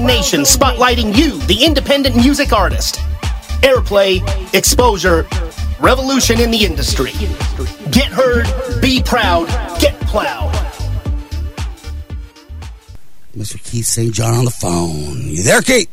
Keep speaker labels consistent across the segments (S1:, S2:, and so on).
S1: Nation, spotlighting you, the independent music artist. Airplay, exposure, revolution in the industry. Get heard, be proud, get plowed.
S2: Mr. Keith St. John on the phone. You there, Keith?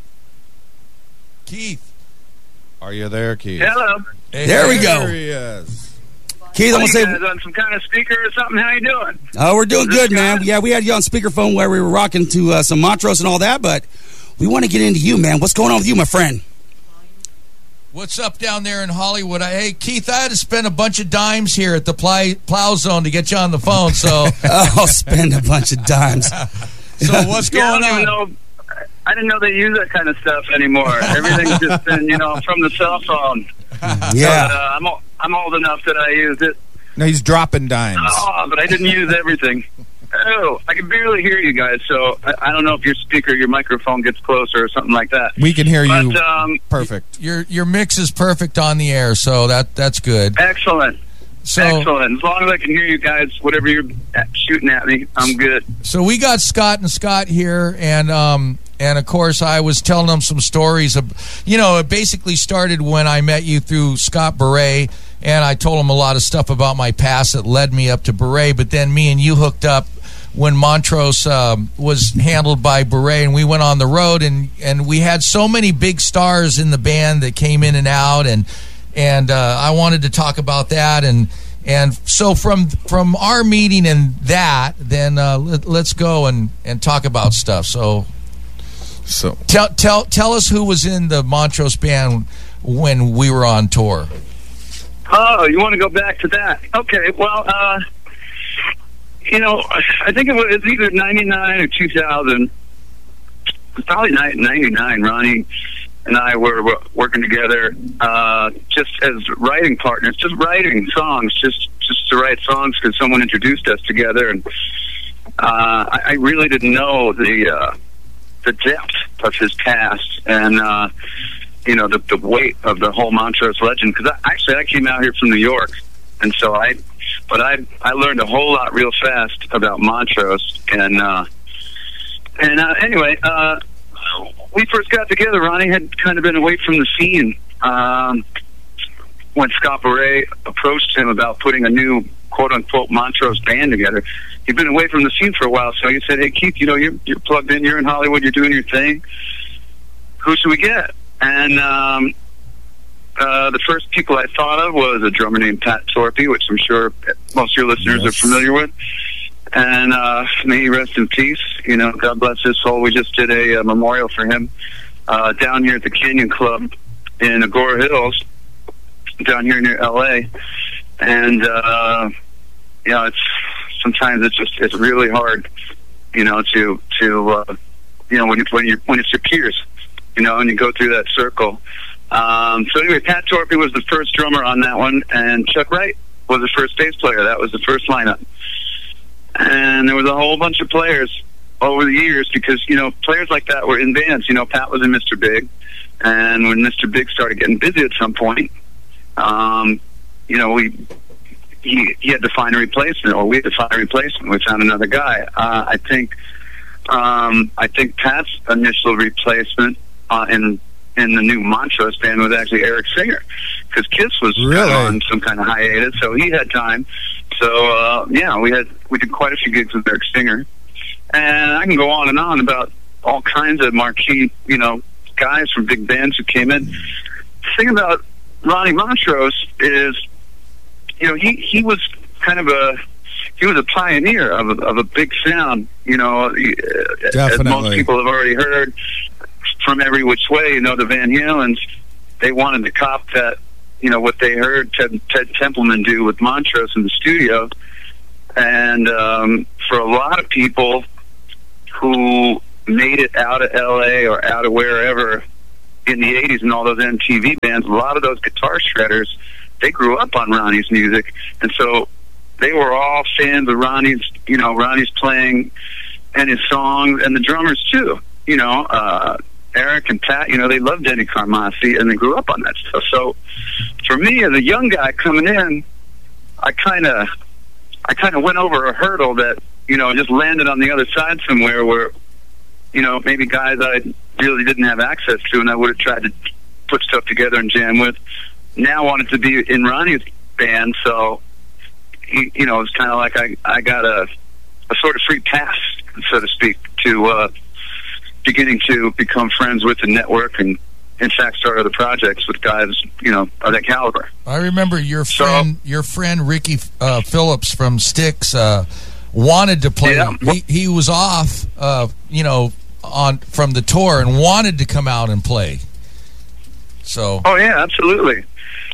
S3: Keith. Are you there, Keith?
S4: Hello.
S2: Hey, there we go.
S3: There he is.
S2: Keith, I'm going to say...
S4: guys on some kind of speaker or something? How you doing?
S2: Oh, we're doing good, man. Yeah, we had you on speakerphone where we were rocking to some Montrose and all that, but we want to get into you, man. What's going on with you, my friend?
S3: What's up down there in Hollywood? Hey, Keith, I had to spend a bunch of dimes here at the Plow Zone to get you on the phone, so...
S2: I'll spend a bunch of dimes.
S3: So what's going on?
S4: I didn't know they use that kind of stuff anymore. Everything's just been, from the cell phone.
S2: Yeah.
S4: But, I'm old enough that I used it.
S5: No, he's dropping dimes.
S4: Oh, but I didn't use everything. Oh, I can barely hear you guys, so I don't know if your microphone gets closer or something like that.
S5: We can hear you perfect.
S3: Your mix is perfect on the air, so that's good.
S4: Excellent. Excellent. As long as I can hear you guys, whatever you're shooting at me, I'm good.
S3: So we got Scott and Scott here, and of course I was telling them some stories of, it basically started when I met you through Scott Beret, and I told him a lot of stuff about my past that led me up to Beret, but then me and you hooked up when Montrose was handled by Beret, and we went on the road, and we had so many big stars in the band that came in and out, and I wanted to talk about that, and so from our meeting and that, then let's go and talk about stuff. So tell us who was in the Montrose band when we were on tour.
S4: Oh, you want to go back to that? Okay, well, I think it was either 99 or 2000. It was probably 99. Ronnie and I were working together just as writing partners, just writing songs, just to write songs because someone introduced us together. And I really didn't know the depth of his past and, the weight of the whole Montrose legend. Because I came out here from New York, and so I learned a whole lot real fast about Montrose. Anyway, we first got together. Ronnie had kind of been away from the scene when Scott Beret approached him about putting a new quote-unquote Montrose band together. He'd been away from the scene for a while, so he said, "Hey, Keith, you're plugged in. You're in Hollywood. You're doing your thing. Who should we get?" And the first people I thought of was a drummer named Pat Torpey, which I'm sure most of your listeners are familiar with. And may he rest in peace. God bless his soul. We just did a memorial for him down here at the Canyon Club in Agora Hills, down here near L.A. And it's really hard, to when it's your peers, and you go through that circle. So anyway, Pat Torpey was the first drummer on that one, and Chuck Wright was the first bass player. That was the first lineup. And there was a whole bunch of players over the years because, players like that were in bands. Pat was in Mr. Big, and when Mr. Big started getting busy at some point, he had to find a replacement, or we had to find a replacement. We found another guy. I think Pat's initial replacement in the new Montrose band was actually Eric Singer, because Kiss was on some kind of hiatus, so he had time. So we did quite a few gigs with Eric Singer, and I can go on and on about all kinds of marquee guys from big bands who came in. The thing about Ronnie Montrose is, he was kind of a pioneer of a big sound. As most people have already heard from every which way. The Van Halens, they wanted to cop that. What they heard Ted Templeman do with Montrose in the studio, and for a lot of people who made it out of L.A. or out of wherever in the 80s and all those MTV bands, a lot of those guitar shredders, they grew up on Ronnie's music, and so they were all fans of Ronnie's playing and his songs, and the drummers too. Eric and Pat, they loved Eddie Carmassi, and they grew up on that stuff. So for me, as a young guy coming in, I kind of went over a hurdle that, just landed on the other side somewhere where maybe guys I really didn't have access to, and I would have tried to put stuff together and jam with, now wanted to be in Ronnie's band. So, it's kind of like I got a sort of free pass, so to speak, to beginning to become friends with the network and, in fact, start other projects with guys, of that caliber.
S3: I remember your friend Ricky Phillips from Styx wanted to play.
S4: Yeah.
S3: He was off, from the tour and wanted to come out and play. So. Oh yeah,
S4: absolutely.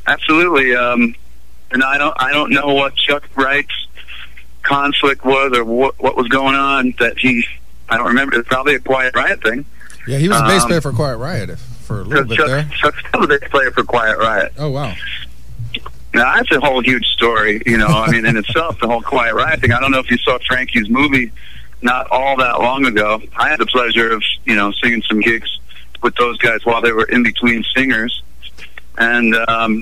S4: And I don't know what Chuck Wright's conflict was or what was going on that I don't remember. It's probably a Quiet Riot thing.
S5: Yeah, he was a bass player for Quiet Riot for a little bit there.
S4: Chuck's still a bass player for Quiet Riot.
S5: Oh, wow.
S4: Now, that's a whole huge story, in itself, the whole Quiet Riot thing. I don't know if you saw Frankie's movie not all that long ago. I had the pleasure of, singing some gigs with those guys while they were in between singers. And,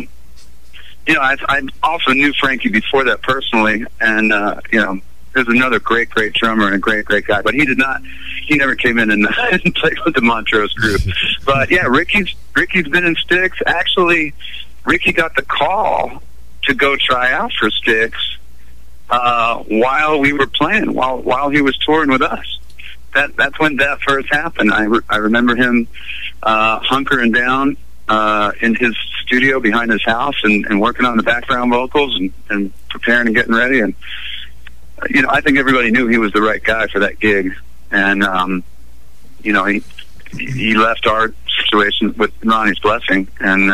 S4: I also knew Frankie before that personally, and, there's another great drummer and a great guy, but he never came in and played with the Montrose group. But yeah, Ricky's been in Styx. Actually, Ricky got the call to go try out for Styx while we were playing, while he was touring with us. That's when that first happened. I remember him hunkering down in his studio behind his house and working on the background vocals and preparing and getting ready. And I think everybody knew he was the right guy for that gig. And he left our situation with Ronnie's blessing, and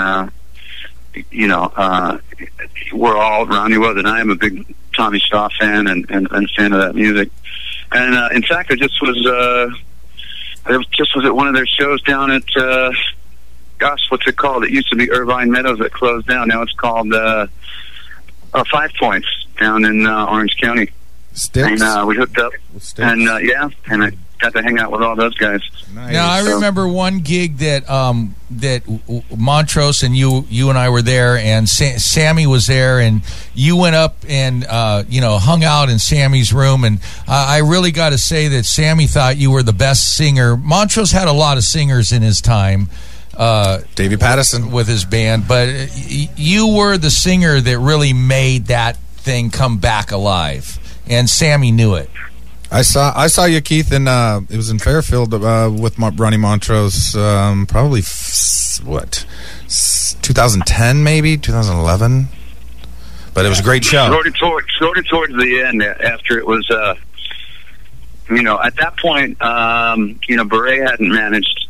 S4: we're all, Ronnie was, and I am a big Tommy Shaw fan and fan of that music. And in fact, I just was at one of their shows down at what's it called? It used to be Irvine Meadows that closed down. Now it's called 5 Points down in Orange County.
S5: Styx?
S4: And we hooked up, and and I got to hang out with all those guys.
S3: Nice. Now I remember one gig that Montrose and you and I were there, and Sammy was there, and you went up and hung out in Sammy's room, and I really got to say that Sammy thought you were the best singer. Montrose had a lot of singers in his time.
S5: Davey Pattison
S3: with his band, but you were the singer that really made that thing come back alive, and Sammy knew it.
S5: I saw you, Keith, in it was in Fairfield with Ronnie Montrose, probably 2010 maybe 2011, but it was a great show.
S4: Sort of towards the end, after it was at that point, Beret hadn't managed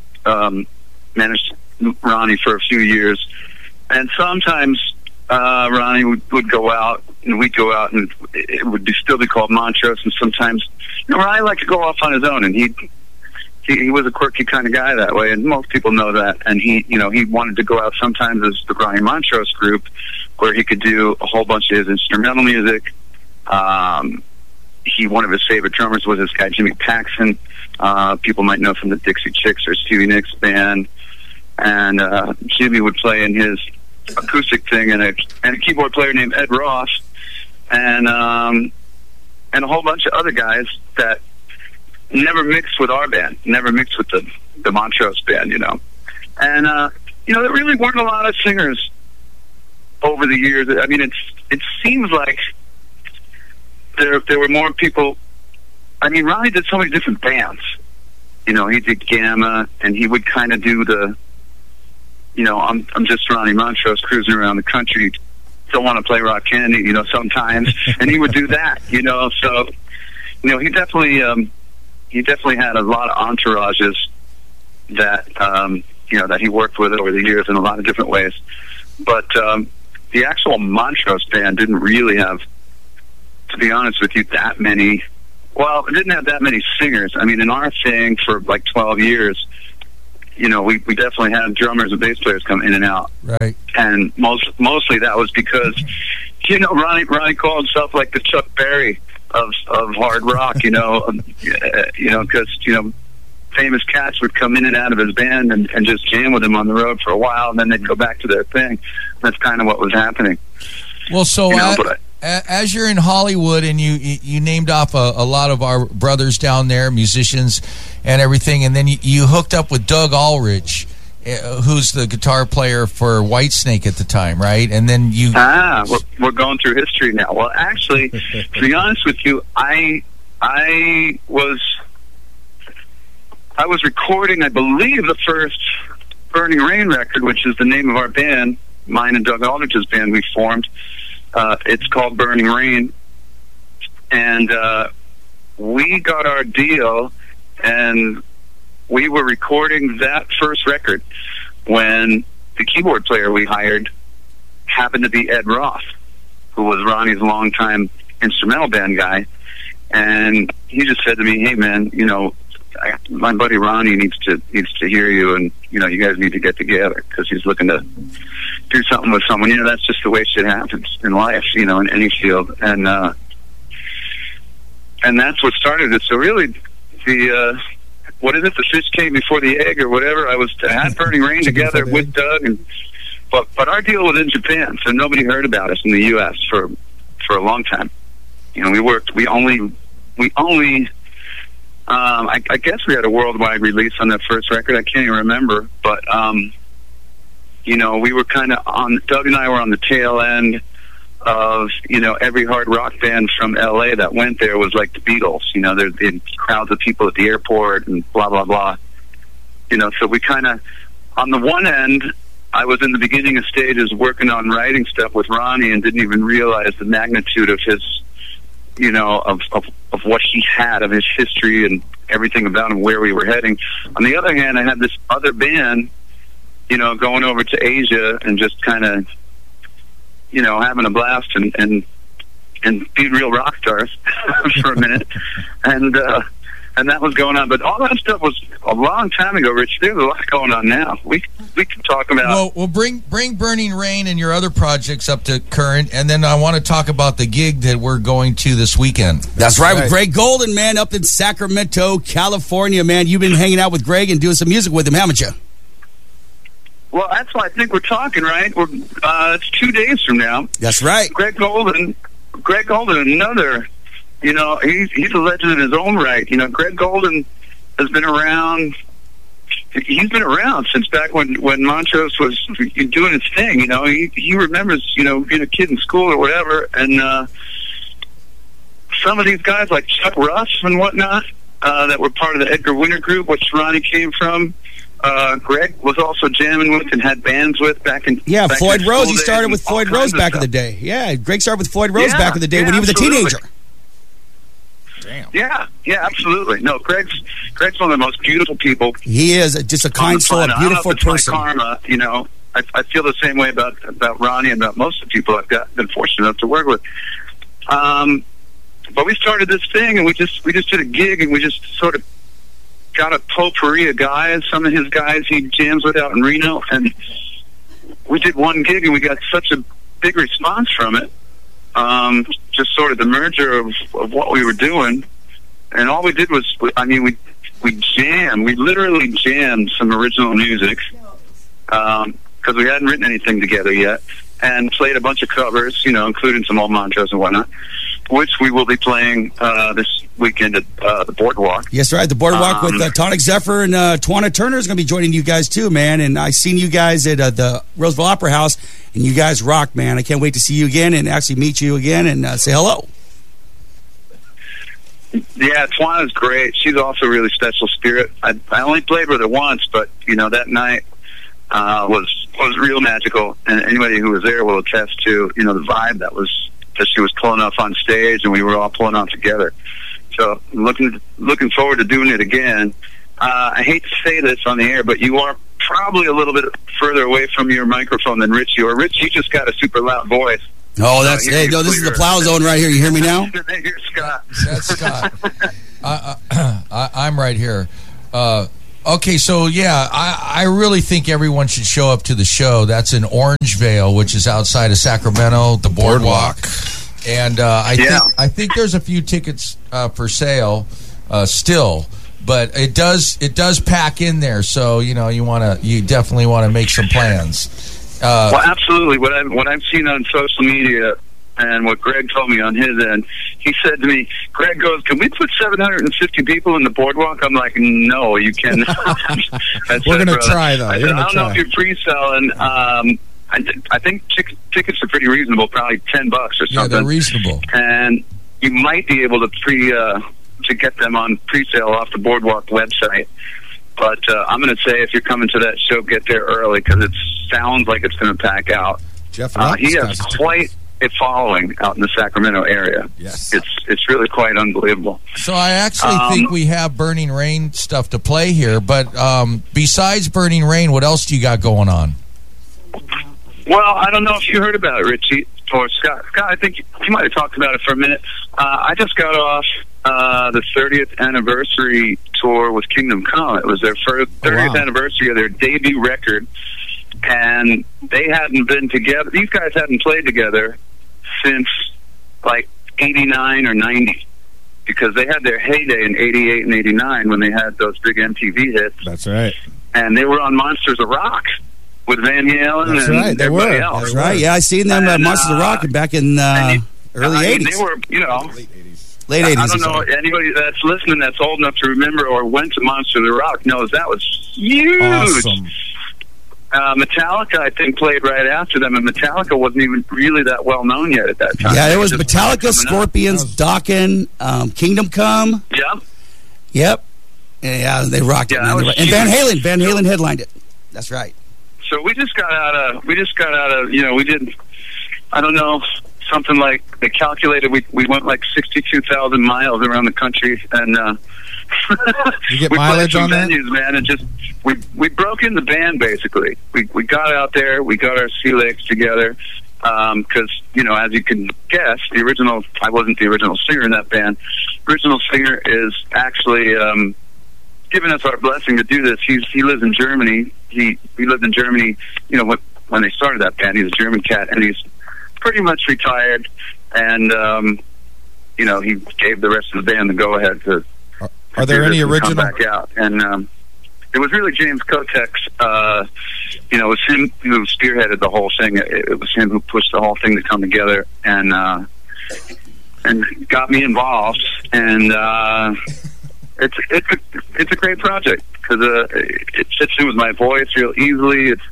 S4: Ronnie for a few years, and sometimes Ronnie would go out, and we'd go out, and it would still be called Montrose, and sometimes Ronnie liked to go off on his own, and he was a quirky kind of guy that way, and most people know that, and he wanted to go out sometimes as the Ronnie Montrose group, where he could do a whole bunch of his instrumental music. One of his favorite drummers was this guy Jimmy Paxson. People might know from the Dixie Chicks or Stevie Nicks band, and Jimmy would play in his acoustic thing, and a keyboard player named Ed Ross, and a whole bunch of other guys that never mixed with our band, never mixed with the Montrose band, and there really weren't a lot of singers over the years. I mean, it seems like there were more people. I mean, Ronnie did so many different bands. He did Gamma, and he would kind of do the, I'm just Ronnie Montrose cruising around the country, don't want to play rock candy, sometimes, and he would do that, so, he definitely had a lot of entourages that, that he worked with over the years in a lot of different ways, but the actual Montrose band didn't really have, to be honest with you, that many. Well, it didn't have that many singers. I mean, in our thing for like 12 years, we definitely had drummers and bass players come in and out.
S3: Right.
S4: And mostly that was because, Ronnie called himself like the Chuck Berry of hard rock, because, famous cats would come in and out of his band and just jam with him on the road for a while, and then they'd go back to their thing. That's kind of what was happening.
S3: Well, so as you're in Hollywood, and you named off a lot of our brothers down there, musicians, and everything, and then you hooked up with Doug Ulrich, who's the guitar player for Whitesnake at the time, right? And then you...
S4: we're going through history now. Well, actually, to be honest with you, I was recording, I believe, the first Burning Rain record, which is the name of our band, mine and Doug Aldrich's band we formed. It's called Burning Rain. And we got our deal, and we were recording that first record when the keyboard player we hired happened to be Ed Roth, who was Ronnie's longtime instrumental band guy. And he just said to me, "Hey, man, you know, my buddy Ronnie needs to hear you, and you know, you guys need to get together because he's looking to do something with someone." You know, that's just the way shit happens in life, you know, in any field. And that's what started it. So really, the what is it? The fish came before the egg, or whatever. I had Burning Rain together with Doug, but our deal was in Japan, so nobody heard about us in the U.S. for a long time. You know, we only. I guess we had a worldwide release on that first record. I can't even remember, but you know, we were kind of Doug and I were on the tail end of, you know, every hard rock band from LA that went there was like the Beatles. You know, there'd be crowds of people at the airport and blah blah blah. You know, so we kind of, on the one end, I was in the beginning of stages working on writing stuff with Ronnie and didn't even realize the magnitude of his, you know, of what he had, of his history and everything about him, where we were heading. On the other hand, I had this other band, you know, going over to Asia and just kind of, you know, having a blast and being real rock stars for a minute. And that was going on. But all that stuff was a long time ago, Rich. There's a lot going on now. We can talk about...
S3: Well, bring Burning Rain and your other projects up to current, and then I want to talk about the gig that we're going to this weekend.
S2: That's right, with Greg Golden, man, up in Sacramento, California, man. You've been hanging out with Greg and doing some music with him, haven't you?
S4: Well, that's why I think we're talking, right? It's 2 days from now.
S2: That's right.
S4: Greg Golden, another... You know, he's a legend in his own right. You know, Greg Golden has been around. He's been around since back when Montrose was doing his thing. You know, he remembers, you know, being a kid in school or whatever. And some of these guys like Chuck Russ and whatnot that were part of the Edgar Winter group, which Ronnie came from. Greg was also jamming with and had bands with back in
S2: Floyd
S4: in
S2: Rose. He started with Floyd Rose back in the day. Yeah, Greg started with Floyd Rose back in the day when he was absolutely. A teenager.
S5: Damn.
S4: Yeah, absolutely. No, Greg's one of the most beautiful people.
S2: He is just a kind soul, a beautiful person.
S4: Karma, you know, I feel the same way about Ronnie and about most of the people I've been fortunate enough to work with. But we started this thing, and we just did a gig, and we just sort of got a potpourri of guys. Some of his guys he jams with out in Reno, and we did one gig, and we got such a big response from it. Just sort of the merger of what we were doing, and all we did was, we jammed. We literally jammed some original music because we hadn't written anything together yet, and played a bunch of covers, you know, including some old Montrose and whatnot, which we will be playing this weekend at the Boardwalk.
S2: Yes, right. The Boardwalk with Tonic Zephyr and Tawana Turner is going to be joining you guys too, man. And I seen you guys at the Roseville Opera House, and you guys rock, man. I can't wait to see you again and actually meet you again and say hello.
S4: Yeah, Tawana's great. She's also a really special spirit. I only played with her once, but you know, that night was real magical, and anybody who was there will attest to, you know, the vibe that she was pulling off on stage, and we were all pulling off together. So looking forward to doing it again. I hate to say this on the air, but you are probably a little bit further away from your microphone than Richie. Or Rich, you just got a super loud voice.
S2: Oh, that's this is the plow zone right here. You hear me now?
S4: Here's Scott.
S3: That's Scott. I'm right here. Okay, so yeah, I really think everyone should show up to the show. That's in Orangevale, which is outside of Sacramento, the Boardwalk. And I think there's a few tickets for sale still, but it does pack in there. So you know, you definitely want to make some plans.
S4: Well, absolutely. What I've seen on social media, and what Greg told me on his end. He said to me, Greg goes, "Can we put 750 people in the boardwalk?" I'm like, "No, you cannot."
S5: We're going to try, though.
S4: I don't know if you're pre-selling. I think tickets are pretty reasonable, probably $10 or something.
S3: Yeah, they're reasonable.
S4: And you might be able to to get them on pre-sale off the Boardwalk website. But I'm going to say, if you're coming to that show, get there early, because it sounds like it's going to pack out.
S5: Jeff,
S4: he has quite a following out in the Sacramento area.
S5: Yes.
S4: It's really quite unbelievable.
S3: So I actually think we have Burning Rain stuff to play here, but besides Burning Rain, what else do you got going on?
S4: Well, I don't know if you heard about it, Richie or Scott. Scott, I think you might have talked about it for a minute. I just got off the 30th anniversary tour with Kingdom Come. It was their 30th anniversary of their debut record, and they hadn't been together. These guys hadn't played together since like 89 or 90, because they had their heyday in 88 and 89 when they had those big MTV hits.
S5: That's right.
S4: And they were on Monsters of Rock with Van Halen and everybody else.
S2: That's right. Yeah, I seen them at Monsters of Rock back in early 80s.
S4: They were,
S2: late 80s.
S4: I don't know, anybody that's listening that's old enough to remember or went to Monsters of Rock knows that was huge.
S5: Awesome.
S4: Metallica, I think, played right after them, and Metallica wasn't even really that well known yet at that time.
S2: Yeah, it was Metallica, Scorpions, Dokken, Kingdom Come.
S4: Yeah.
S2: Yep. Yeah, they rocked it.
S4: Yeah,
S2: Man. And Van Halen headlined it. That's right.
S4: So we just got out of, we did, I don't know, something like, they calculated we went like 62,000 miles around the country, and
S5: you get
S4: we
S5: mileage
S4: played some
S5: on
S4: venues, man, and just we broke in the band basically. We got out there, we got our sea legs together, because as you can guess, I wasn't the original singer in that band. Original singer is actually given us our blessing to do this. He lives in Germany. He lived in Germany, when they started that band. He's a German cat, and he's pretty much retired. And he gave the rest of the band the go ahead to.
S5: Are there any original?
S4: Come back out, and it was really James Kotex. It was him who spearheaded the whole thing. It was him who pushed the whole thing to come together, and got me involved. And it's a great project because it fits in with my voice real easily. It's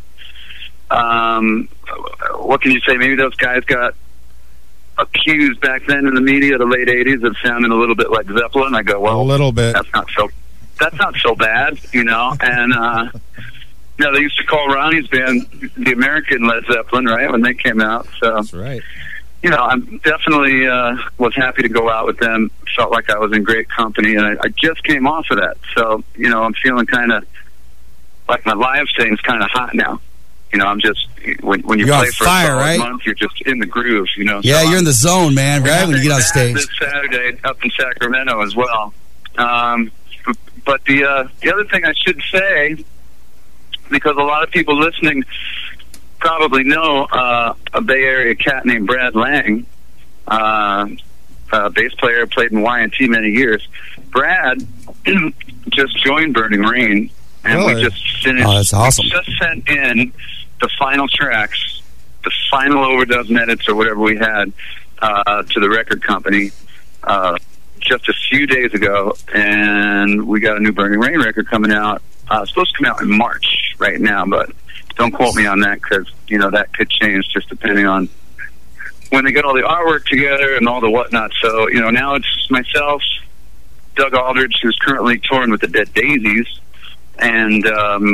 S4: what can you say? Maybe those guys got accused back then in the media, the late '80s, of sounding a little bit like Zeppelin. I go, well,
S5: a little bit.
S4: That's not so bad, And they used to call Ronnie's band the American Led Zeppelin, right, when they came out. So
S5: that's right.
S4: I'm definitely was happy to go out with them. Felt like I was in great company, and I just came off of that. So I'm feeling kind of like my live thing's kind of hot now. I'm just when you
S2: you're
S4: play
S2: on
S4: for
S2: fire,
S4: a
S2: right?
S4: month, you're just in the groove.
S2: Yeah,
S4: so
S2: you're in the zone, man. Right when you get on stage.
S4: This Saturday up in Sacramento as well. But the other thing I should say, because a lot of people listening probably know a Bay Area cat named Brad Lang, bass player, played in Y&T many years. Brad just joined Burning Rain, and we just finished.
S2: Oh, that's awesome.
S4: We just sent in the final tracks, the final overdubs and edits or whatever we had to the record company just a few days ago, and we got a new Burning Rain record coming out. It's supposed to come out in March right now, but don't quote me on that because, that could change just depending on when they get all the artwork together and all the whatnot. So, now it's myself, Doug Aldridge, who's currently touring with the Dead Daisies, and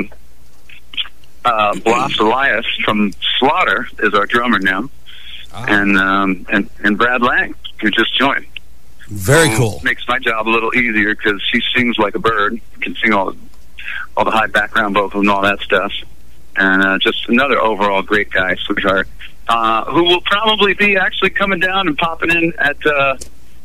S4: Blas Elias from Slaughter is our drummer now, and Brad Lang, who just joined.
S2: Very cool.
S4: Makes my job a little easier because he sings like a bird, can sing all the high background vocals and all that stuff, and just another overall great guy, sweetheart, who will probably be actually coming down and popping in at the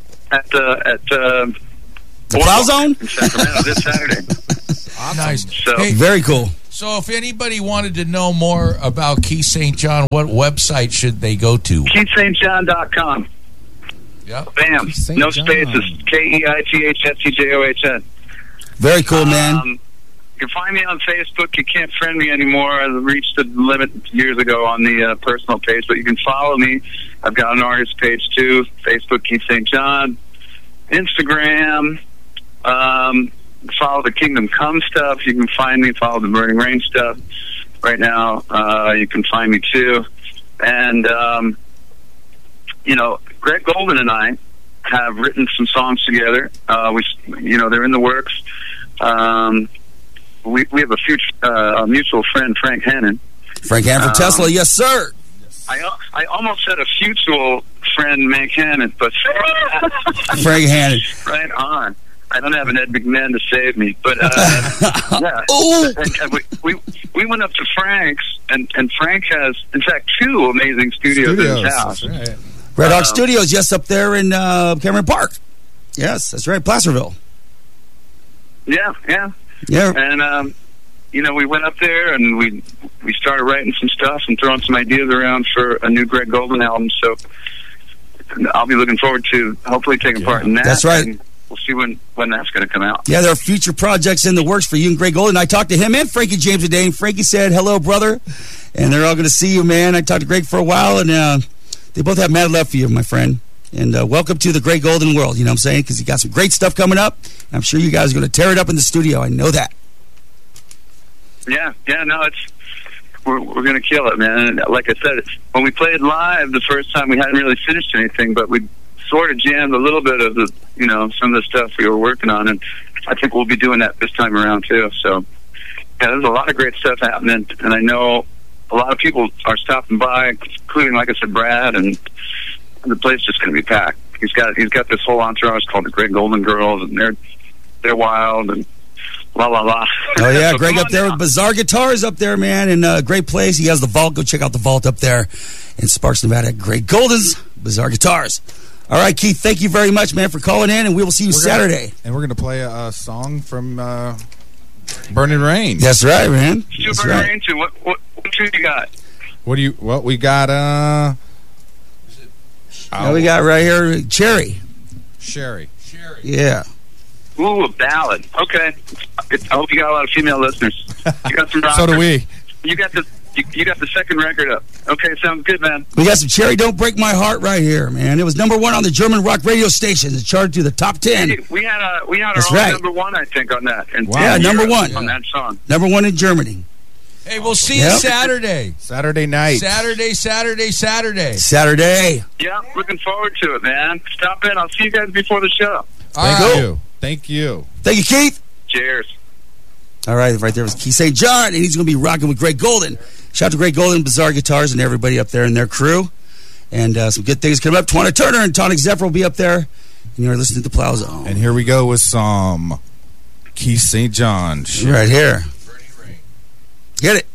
S2: Plow Zone
S4: in Sacramento this Saturday.
S3: Awesome. Nice.
S4: So,
S2: very cool.
S3: So if anybody wanted to know more about Keith St. John, what website should they go to?
S4: KeithSt.John.com.
S3: Yep.
S4: Bam. No spaces. KeithStJohn.
S2: Very cool, man.
S4: can find me on Facebook. You can't friend me anymore. I reached the limit years ago on the personal page, but you can follow me. I've got an artist page too. Facebook, Keith St. John. Instagram. Follow the Kingdom Come stuff. You can find me. Follow the Burning Rain stuff. Right now, you can find me too. And Greg Golden and I have written some songs together. They're in the works. We have a mutual friend, Frank Hannon.
S2: Frank Hannon from Tesla, yes, sir.
S4: I almost said a mutual friend, Mac Hannon, but
S2: Frank Hannon.
S4: Right on. I don't have an Ed McMahon to save me, but yeah. And we went up to Frank's, and Frank has, in fact, 2 amazing studios in his house.
S5: Right.
S2: Red Hawk Studios, yes, up there in Cameron Park. Yes, that's right, Placerville.
S4: Yeah. And we went up there and we started writing some stuff and throwing some ideas around for a new Greg Golden album. So I'll be looking forward to hopefully taking part in that.
S2: That's right.
S4: And we'll see when that's going to come out.
S2: Yeah, there are future projects in the works for you and Greg Golden. I talked to him and Frankie James today, and Frankie said, hello, brother. And they're all going to see you, man. I talked to Greg for a while, and they both have mad love for you, my friend. And welcome to the Greg Golden world, you know what I'm saying? Because you got some great stuff coming up. I'm sure you guys are going to tear it up in the studio. I know that.
S4: Yeah, no, we're going to kill it, man. And like I said, when we played live the first time, we hadn't really finished anything, but we sort of jammed a little bit of the, some of the stuff we were working on, and I think we'll be doing that this time around too. So, yeah, there's a lot of great stuff happening, and I know a lot of people are stopping by, including, like I said, Brad, and the place is just going to be packed. He's got this whole entourage called the Greg Golden Girls, and they're wild and la la la.
S2: Oh yeah,
S4: So
S2: Greg up there with Bizarre Guitars up there, man, and great place. He has the vault. Go check out the vault up there in Sparks, Nevada. Greg Golden's Bizarre Guitars. All right, Keith, thank you very much, man, for calling in, and we will see you Saturday.
S5: And we're going to play a song from Burning Rain.
S2: That's right, man.
S4: Super
S2: right.
S4: Rain too. What two you got?
S5: We got
S2: we got right here Cherry.
S5: Sherry.
S2: Yeah.
S4: Ooh, a ballad. Okay. I hope you got a lot of female listeners. You got some rockers.
S5: So do we.
S4: You got the second record up. Okay, sounds good, man.
S2: We got some Cherry Don't Break My Heart right here, man. It was #1 on the German rock radio stations. It charted to the top 10.
S4: We had our
S2: That's
S4: own
S2: right.
S4: #1, I think, on that. And
S5: Wow.
S2: Yeah, #1
S4: on that song.
S2: #1 in Germany.
S3: Hey, we'll see you
S2: Yep.
S3: Saturday.
S5: Saturday night.
S2: Saturday.
S4: Yeah, looking forward to it, man. Stop in. I'll see you guys before the show.
S5: Thank you.
S2: Thank you, Keith.
S4: Cheers.
S2: All right, right there was Keith St. John, and he's going to be rocking with Greg Golden. Shout out to Greg Golden, Bizarre Guitars, and everybody up there and their crew. And some good things coming up. Twana Turner and Tonic Zephyr will be up there. And you're listening to the Plow Zone.
S5: And here we go with some Keith St. John.
S2: Right here. Get it.